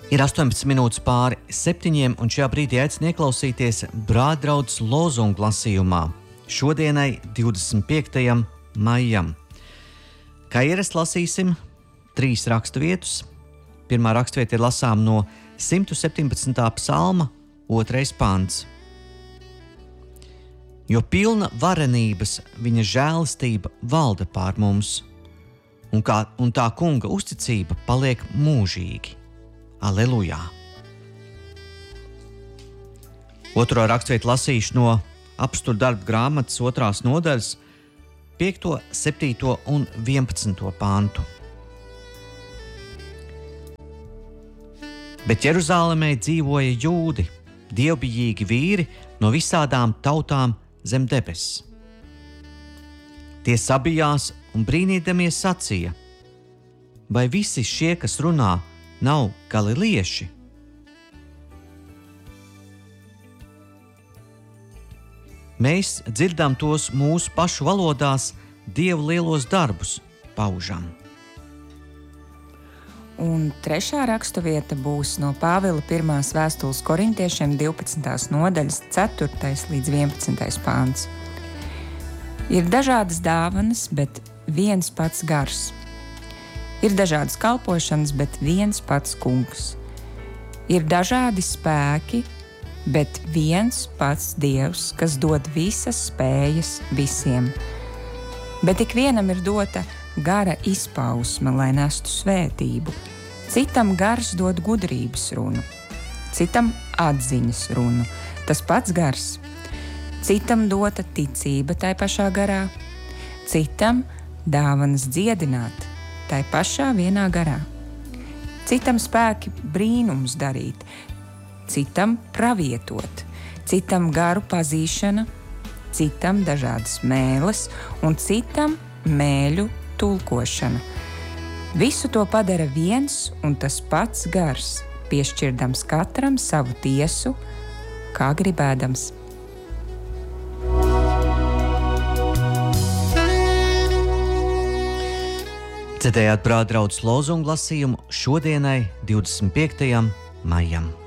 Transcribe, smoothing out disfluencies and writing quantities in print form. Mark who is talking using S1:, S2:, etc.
S1: Ir 18 minūtes pāri 7, un šajā brīdī aicinu ieklausīties brāļdraudzes lozungu lasījumā šodienai 25. maijam. Kā ierasts lasīsim 3 raksturvietas. Pirmā raksturvieta ir lasām no 117. psalma 2. pants. Jo pilna varenības viņa žēlastība valda pār mums, un tā kunga uzticība paliek mūžīgi. Aleluja! Otro raksturvietu lasīšu no Apostļu darbu grāmatas 2. nodaļas 5., 7. un 11. pantu. Bet Jeruzālemē dzīvoja jūdi, dievbijīgi vīri no visādām tautām zem debesis. Tie sabijās un brīnīdamies sacīja: vai visi šie, kas runā, nav galilieši? Mēs dzirdam tos mūsu pašu valodās, Dievu lielos darbus paužam.
S2: Un trešā raksturvieta būs no Pāvila 1. vēstules korintiešiem 12. nodaļas 4. līdz 11. pāns. Ir dažādas dāvanas, bet viens pats gars. Ir dažādas kalpošanas, bet viens pats kungs. Ir dažādi spēki, bet viens pats Dievs, kas dod visas spējas visiem. Bet ikvienam ir dota gara izpausme, lai nestu svētību. Citam gars dod gudrības runu, citam atziņas runu, tas pats gars. Citam dota ticība tai pašā garā, citam dāvanas dziedināt tai pašā vienā garā. Citam spēki brīnums darīt, citam pravietot, citam garu pazīšana, citam dažādas mēles un citam mēļu tulkošana. Visu to padara viens un tas pats gars, piešķirdams katram savu tiesu, kā gribēdams.
S1: Dzirdējāt brāļdraudzes lozungu lasījumu šodienai 25. maijam.